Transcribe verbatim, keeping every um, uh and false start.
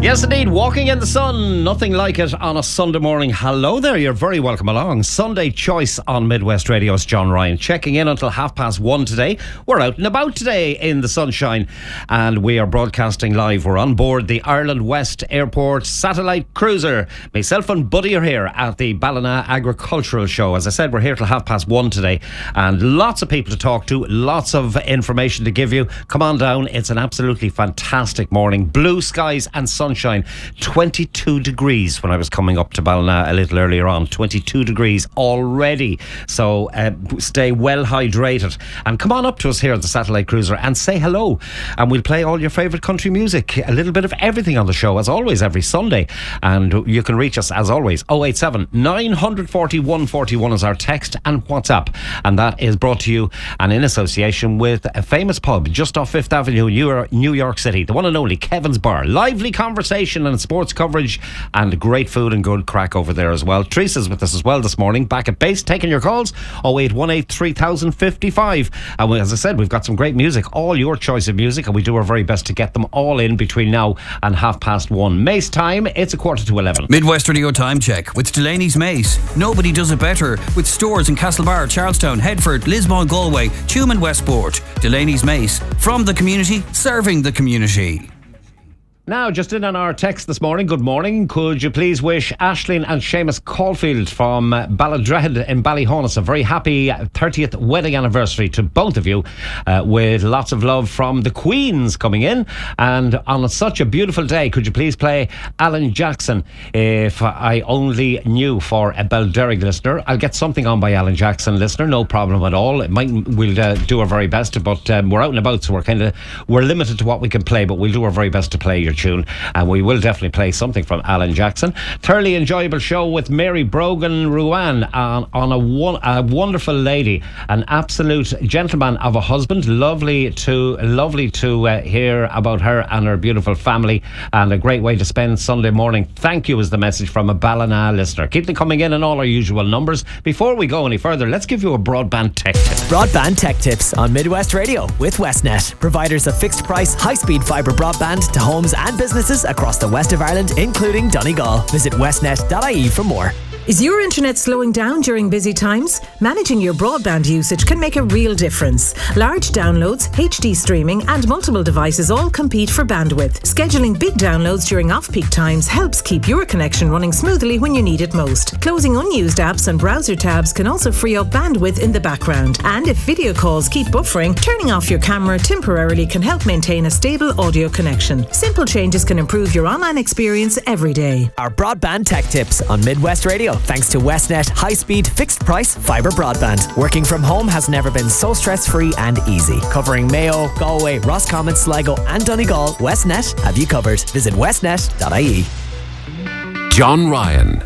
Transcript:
Yes, indeed. Walking in the sun. Nothing like it on a Sunday morning. Hello there. You're very welcome along. Sunday Choice on Midwest Radio. It's John Ryan checking in until half past one today. We're out and about today in the sunshine and we are broadcasting live. We're on board the Ireland West Airport satellite cruiser. Myself and Buddy are here at the Ballina Agricultural Show. As I said, we're here till half past one today and lots of people to talk to, lots of information to give you. Come on down. It's an absolutely fantastic morning. Blue skies and sunshine. twenty-two degrees when I was coming up to Ballina a little earlier on. twenty-two degrees already. So uh, stay well hydrated. And come on up to us here at the Satellite Cruiser and say hello. And we'll play all your favourite country music. A little bit of everything on the show, as always, every Sunday. And you can reach us, as always, oh eight seven, nine four oh, one four one is our text and WhatsApp. And that is brought to you and in association with a famous pub just off Fifth Avenue, New York City. The one and only Kevin's Bar. Lively conversation and sports coverage and great food and good crack over there as well. Teresa's with us as well this morning, back at base, taking your calls. oh eight one eight, three thousand fifty-five. And we, as I said, we've got some great music, all your choice of music, and we do our very best to get them all in between now and half past one. Mace time, it's a quarter to eleven. Midwest Radio time check with Delaney's Mace. Nobody does it better, with stores in Castlebar, Charlestown, Headford, Lismore, Galway, Tuam and Westport. Delaney's Mace, from the community, serving the community. Now, just in on our text this morning, good morning. Could you please wish Aisling and Seamus Caulfield from Balladread in Ballyhonus a very happy thirtieth wedding anniversary to both of you, uh, with lots of love from the Queens coming in. And on such a beautiful day, could you please play Alan Jackson, If I Only Knew, for a Balderrig listener? I'll get something on by Alan Jackson listener, no problem at all. It might, we'll uh, do our very best, but um, we're out and about, so we're kind of we're limited to what we can play, but we'll do our very best to play your tune, and we will definitely play something from Alan Jackson. Thoroughly enjoyable show with Mary Brogan Ruan on, on a, one, a wonderful lady, an absolute gentleman of a husband. Lovely to lovely to uh, hear about her and her beautiful family, and a great way to spend Sunday morning. Thank you is the message from a Ballina listener. Keep them coming in on all our usual numbers. Before we go any further, let's give you a broadband tech tip. Broadband tech tips on Midwest Radio with Westnet, providers of fixed price high speed fibre broadband to homes and businesses across the west of Ireland, including Donegal. Visit westnet dot I E for more. Is your internet slowing down during busy times? Managing your broadband usage can make a real difference. Large downloads, H D streaming and multiple devices all compete for bandwidth. Scheduling big downloads during off-peak times helps keep your connection running smoothly when you need it most. Closing unused apps and browser tabs can also free up bandwidth in the background. And if video calls keep buffering, turning off your camera temporarily can help maintain a stable audio connection. Simple changes can improve your online experience every day. Our broadband tech tips on Midwest Radio, thanks to Westnet high-speed fixed-price fibre broadband. Working from home has never been so stress-free and easy. Covering Mayo, Galway, Roscommon, Sligo and Donegal, Westnet have you covered. Visit westnet dot I E. John Ryan